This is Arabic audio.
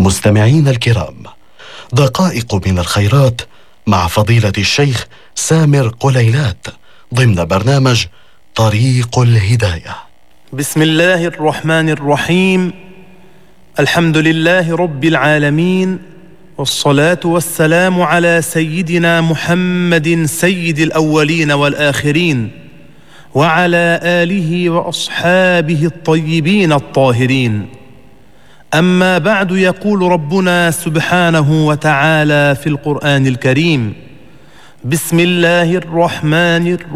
مستمعين الكرام، دقائق من الخيرات مع فضيلة الشيخ سامر قليلات ضمن برنامج طريق الهداية. بسم الله الرحمن الرحيم. الحمد لله رب العالمين، والصلاة والسلام على سيدنا محمد سيد الأولين والآخرين، وعلى آله وأصحابه الطيبين الطاهرين. أما بعد، يقول ربنا سبحانه وتعالى في القرآن الكريم: بسم الله الرحمن الرحيم.